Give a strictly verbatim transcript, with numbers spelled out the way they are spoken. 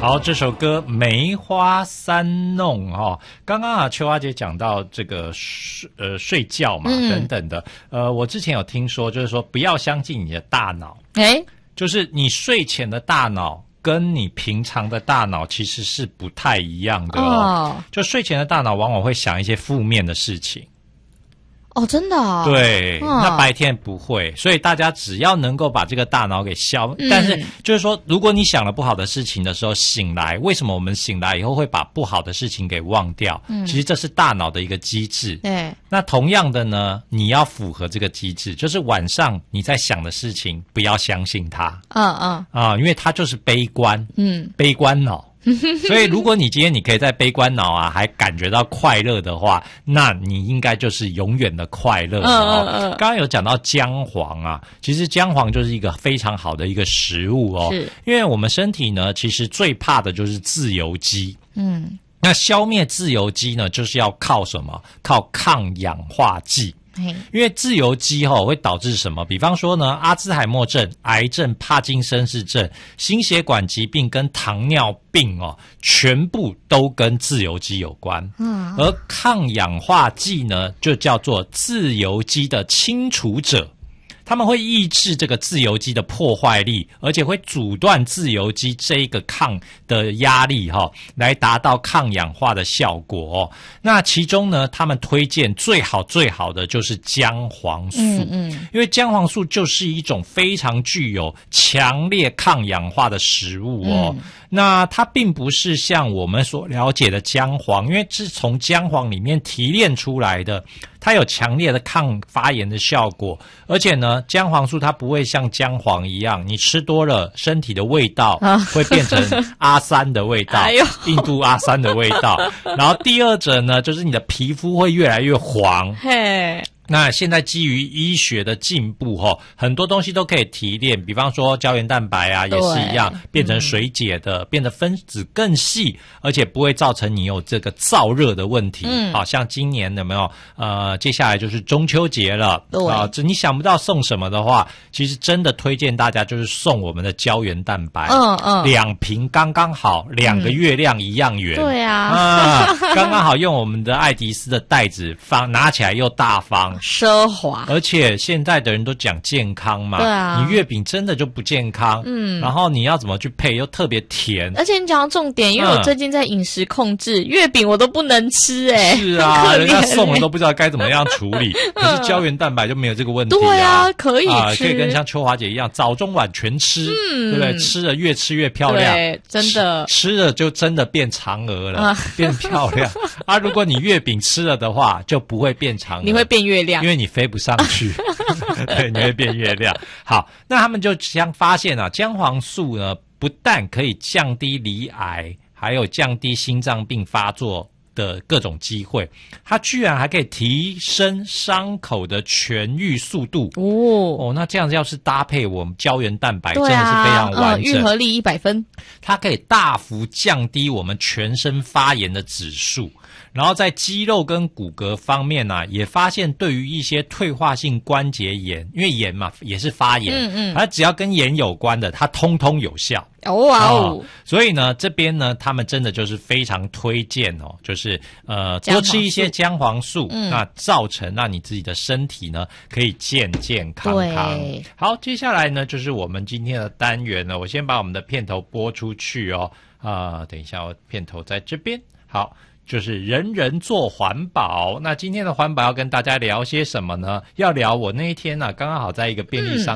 好，这首歌《梅花三弄》哦，刚刚啊，秋花姐讲到这个睡呃睡觉嘛、嗯、等等的，呃，我之前有听说，就是说不要相信你的大脑，哎，就是你睡前的大脑跟你平常的大脑其实是不太一样的哦，哦就睡前的大脑往往会想一些负面的事情。 哦，真的啊、哦？ 对、嗯，那白天不会，所以大家只要能够把这个大脑给消、嗯，但是就是说，如果你想了不好的事情的时候醒来，为什么我们醒来以后会把不好的事情给忘掉？嗯，其实这是大脑的一个机制。对，那同样的呢，你要符合这个机制，就是晚上你在想的事情，不要相信它。嗯嗯啊，因为它就是悲观，嗯，悲观脑。所以如果你今天你可以在悲观脑啊还感觉到快乐的话，那你应该就是永远的快乐哦。嗯嗯嗯刚刚有讲到姜黄啊，其实姜黄就是一个非常好的一个食物哦。是，因为我们身体呢其实最怕的就是自由基。嗯，那消灭自由基呢就是要靠什么？靠抗氧化剂。因为自由基吼、哦、会导致什么？比方说呢，阿兹海默症、癌症、帕金森氏症、心血管疾病跟糖尿病哦，全部都跟自由基有关。嗯，而抗氧化剂呢，就叫做自由基的清除者。他们会抑制这个自由基的破坏力，而且会阻断自由基这一个抗的压力哈、哦，来达到抗氧化的效果、哦。那其中呢，他们推荐最好最好的就是姜黄素，嗯嗯，因为姜黄素就是一种非常具有强烈抗氧化的食物哦。嗯、那它并不是像我们所了解的姜黄，因为是从姜黄里面提炼出来的。它有强烈的抗发炎的效果，而且呢，姜黄素它不会像姜黄一样，你吃多了，身体的味道会变成阿三的味道，哎、印度阿三的味道。然后第二者呢，就是你的皮肤会越来越黄。嘿。那现在基于医学的进步齁，很多东西都可以提炼，比方说胶原蛋白啊也是一样，变成水解的、嗯、变得分子更细，而且不会造成你有这个燥热的问题。嗯，好像今年有没有呃接下来就是中秋节了，对啊，这你想不到送什么的话，其实真的推荐大家就是送我们的胶原蛋白。嗯嗯，两瓶刚刚好，两个月亮一样圆。嗯、对啊，啊，刚刚好用我们的爱迪斯的袋子放，拿起来又大方。 奢华， 而且现在的人都讲健康嘛，对啊，你月饼真的就不健康，嗯，然后你要怎么去配又特别甜， 而且你讲到重点，因为我最近在饮食控制，嗯、月饼我都不能吃、欸，哎， 是啊，人家送了都不知道该怎么样处理，可是胶原蛋白就没有这个问题啊， 对啊，可以吃、啊， 可以跟像秋华姐一样，早中晚全吃，嗯，对不对？吃了越吃越漂亮， 对，真的， 吃, 吃了就真的变嫦娥了，啊、变漂亮啊！如果你月饼吃了的话，就不会变嫦娥， 你会变月亮。 因为你飞不上去，对，你会变月亮。好，那他们就将发现啊，姜黄素呢，不但可以降低罹癌，还有降低心脏病发作的各种机会，它居然还可以提升伤口的痊愈速度。哦哦，那这样子要是搭配我们胶原蛋白，真的是非常完整， 愈合力一百分。 它可以大幅降低我们全身发炎的指数。然后在肌肉跟骨骼方面呢、啊，也发现对于一些退化性关节炎，因为炎嘛也是发炎，嗯嗯，它只要跟炎有关的，它通通有效。哦哇哦！所以呢，这边呢，他们真的就是非常推荐哦，就是呃多吃一些姜黄素，嗯、那造成让你自己的身体呢可以健健康康。好，接下来呢就是我们今天的单元了，我先把我们的片头播出去哦。啊、呃，等一下，我片头在这边。好。就是人人做环保，那今天的环保要跟大家聊些什么呢？要聊我那一天啊，刚刚好在一个便利商